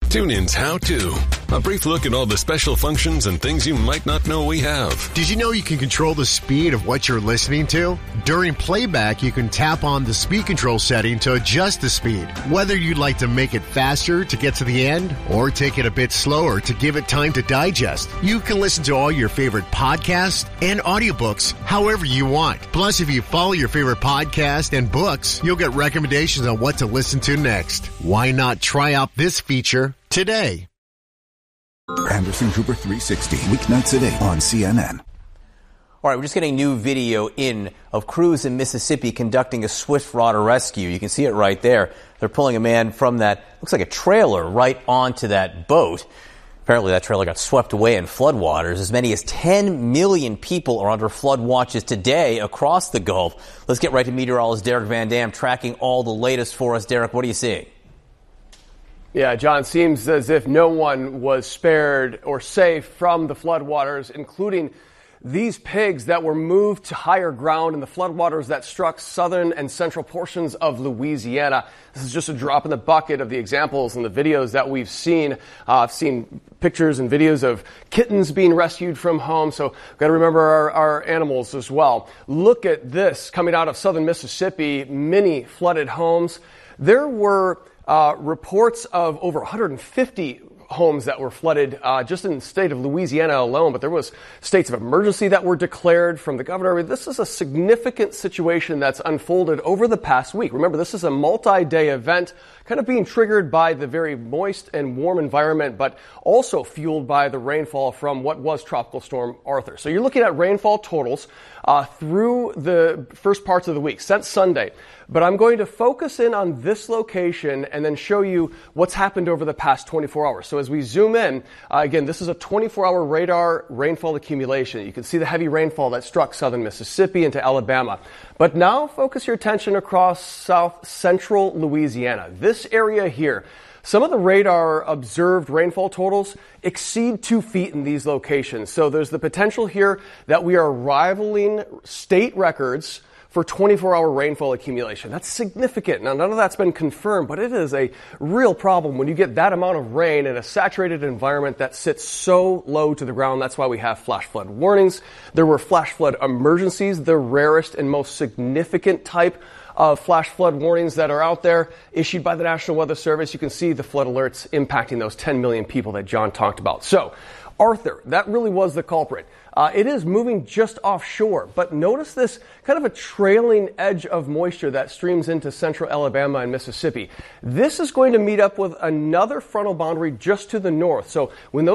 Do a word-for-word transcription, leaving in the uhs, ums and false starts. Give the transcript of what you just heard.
TuneIn's How To. A brief look at all the special functions and things you might not know we have. Did you know you can control the speed of what you're listening to? During playback, you can tap on the speed control setting to adjust the speed. Whether you'd like to make it faster to get to the end or take it a bit slower to give it time to digest, you can listen to all your favorite podcasts and audiobooks however you want. Plus, if you follow your favorite podcast and books, you'll get recommendations on what to listen to next. Why not try out this feature today? Anderson Cooper three sixty, weeknights at eight on C N N. All right, we're just getting new video in of crews in Mississippi conducting a swift water rescue. You can see it right there. They're pulling a man from that, looks like a trailer, right onto that boat. Apparently that trailer got swept away in floodwaters. As many as ten million people are under flood watches today across the Gulf. Let's get right to meteorologist Derek Van Dam tracking all the latest for us. Derek, what are you seeing? Yeah, John, seems as if no one was spared or safe from the floodwaters, including these pigs that were moved to higher ground in the floodwaters that struck southern and central portions of Louisiana. This is just a drop in the bucket of the examples and the videos that we've seen. Uh, I've seen pictures and videos of kittens being rescued from home, so we've got to remember our, our animals as well. Look at this coming out of southern Mississippi, many flooded homes. There were Uh, reports of over one hundred fifty homes that were flooded uh, just in the state of Louisiana alone, but there was states of emergency that were declared from the governor. This is a significant situation that's unfolded over the past week. Remember, this is a multi-day event kind of being triggered by the very moist and warm environment, but also fueled by the rainfall from what was Tropical Storm Arthur. So you're looking at rainfall totals uh, through the first parts of the week, since Sunday. But I'm going to focus in on this location and then show you what's happened over the past twenty-four hours. So as we zoom in, uh, again, this is a twenty-four hour radar rainfall accumulation. You can see the heavy rainfall that struck southern Mississippi into Alabama. But now focus your attention across south central Louisiana. This area here, some of the radar observed rainfall totals exceed two feet in these locations. So there's the potential here that we are rivaling state records for twenty-four hour rainfall accumulation. That's significant. Now, none of that's been confirmed, but it is a real problem when you get that amount of rain in a saturated environment that sits so low to the ground. That's why we have flash flood warnings. There were flash flood emergencies, the rarest and most significant type of flash flood warnings that are out there, issued by the National Weather Service. You can see the flood alerts impacting those ten million people that John talked about. So, Arthur, that really was the culprit. Uh, it is moving just offshore, but notice this kind of a trailing edge of moisture that streams into central Alabama and Mississippi. This is going to meet up with another frontal boundary just to the north. So when those